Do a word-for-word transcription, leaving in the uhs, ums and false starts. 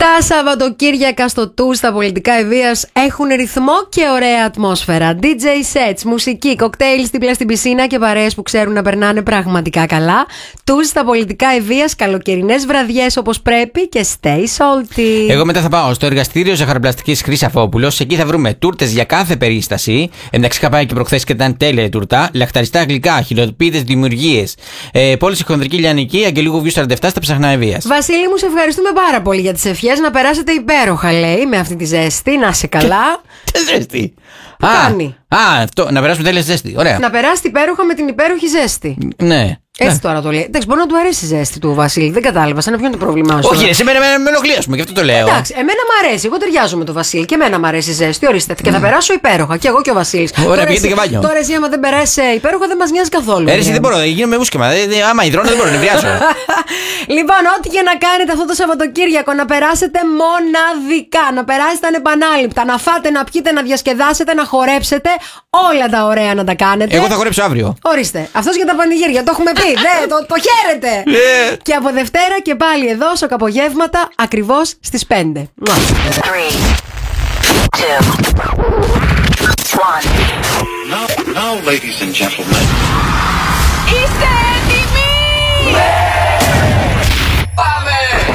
Τα Σαββατοκύριακα στο Του στα πολιτικά ευείας έχουν ρυθμό και ωραία ατμόσφαιρα. ντι τζέι sets, μουσική, κοκτέιλ δίπλα στην πισίνα και παρέες που ξέρουν να περνάνε πραγματικά καλά. Του στα πολιτικά ευείας, καλοκαιρινές βραδιές όπως πρέπει και stay salty. Εγώ μετά θα πάω στο εργαστήριο ζαχαροπλαστικής Χρυσαφόπουλος. Εκεί θα βρούμε τούρτες για κάθε περίσταση. Εντάξει, είχα πάει και προχθές και ήταν τέλεια η τούρτα. Λαχταριστά γλυκά, χιλιοτυπίδες δημιουργίες. Ε, Πώληση χονδρική λιανική, Αγγελούγου Βιού σαράντα επτά στα ψαχνά ευείας. Βασίλη μου, σε ευχαριστούμε πάρα πολύ για τις ευχές. Να περάσετε υπέροχα, λέει, με αυτή τη ζέστη. Να σε καλά. Τι ζέστη. Τι κάνει. Α, αυτό, να περάσουμε τέλεια ζέστη. Ωραία. Να περάσετε υπέροχα με την υπέροχη ζέστη. Ναι. Έτσι τώρα το λέει. Εντάξει, μπορεί να του αρέσει η ζέστη του Βασίλη. Δεν κατάλαβα. Σαν να ποιο είναι το πρόβλημά σου. Όχι, σε μένα με ενοχλεί, α πούμε, γι' αυτό το λέω. Εντάξει, εμένα μου αρέσει. Εγώ ταιριάζω με τον Βασίλη και εμένα μου αρέσει η ζέστη. Ορίστε. Και θα περάσω υπέροχα. Και εγώ και ο Βασίλη. Ωραία, πηγαίνετε και μπάνιο. Τώρα εσύ, άμα δεν περάσει υπέροχα, δεν μα νοιάζει καθόλου. Έρεση δεν μπορώ, γίνομαι μουσκεμα. Άμα υδρώνω, δεν μπορώ να νευριάσω. Λοιπόν, ό,τι και να κάνετε αυτό το Σαββατοκύριακο, να περάσετε μοναδικά. Να περάσετε ανεπανάληπτα. Να φάτε, να πιείτε, να διασκεδάσετε, να χορέψετε. Όλα τα ωραία να τα κάνετε. Εγώ θα χορέψω αύριο. Ορίστε. Αυτό για τα πανηγύρια. Το έχουμε πει. Δε, το, το χαίρετε. Yeah. Και από Δευτέρα και πάλι εδώ, σοκαπογεύματα, ακριβώς στις πέντε. Three, two, one. Now, now, ladies and gentlemen. Είστε